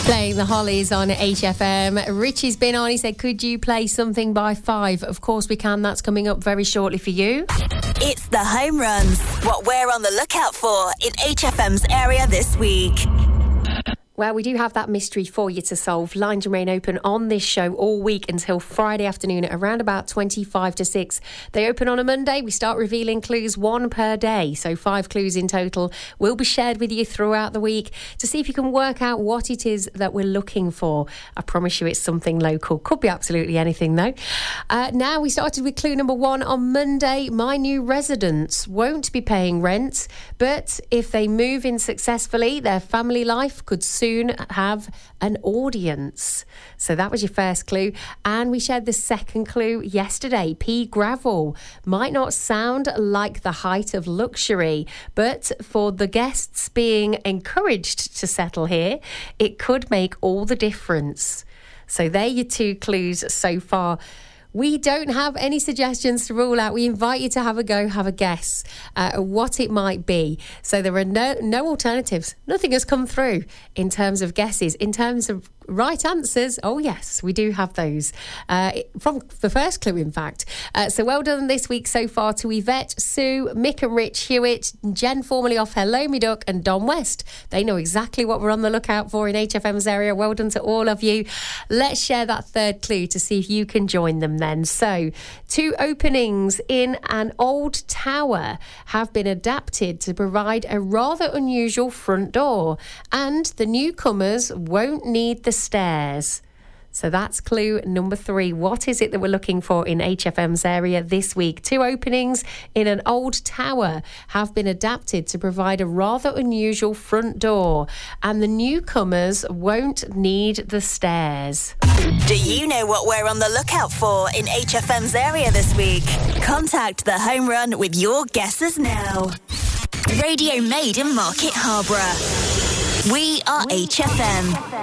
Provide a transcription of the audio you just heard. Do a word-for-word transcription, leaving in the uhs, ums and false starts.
Playing the Hollies on H F M. Richie's been on. He said, could you play something by Five? Of course we can. That's coming up very shortly for you. It's the home runs. What we're on the lookout for in H F M's area this week. Well, we do have that mystery for you to solve. Lines remain open on this show all week until Friday afternoon at around about twenty-five to six. They open on a Monday. We start revealing clues one per day. So five clues in total will be shared with you throughout the week to see if you can work out what it is that we're looking for. I promise you it's something local. Could be absolutely anything, though. Uh, now, we started with clue number one on Monday. My new residents won't be paying rent, but if they move in successfully, their family life could soon have an audience. So that was your first clue. And we shared the second clue yesterday. Pea gravel might not sound like the height of luxury, but for the guests being encouraged to settle here, it could make all the difference. So they're your two clues so far. We don't have any suggestions to rule out. We invite you to have a go, have a guess uh, what it might be. So there are no no alternatives. Nothing has come through in terms of guesses. In terms of right answers, oh yes, we do have those. Uh, from the first clue, in fact. Uh, so well done this week so far to Yvette, Sue, Mick and Rich Hewitt, Jen formerly off Hello Me Duck, and Don West. They know exactly what we're on the lookout for in H F M's area. Well done to all of you. Let's share that third clue to see if you can join them then. So, two openings in an old tower have been adapted to provide a rather unusual front door, and the newcomers won't need the stairs. So that's clue number three. What is it that we're looking for in H F M's area this week? Two openings in an old tower have been adapted to provide a rather unusual front door, and the newcomers won't need the stairs. Do you know what we're on the lookout for in H F M's area this week? Contact the Home Run with your guesses now. Radio made in Market Harborough. We are H F M.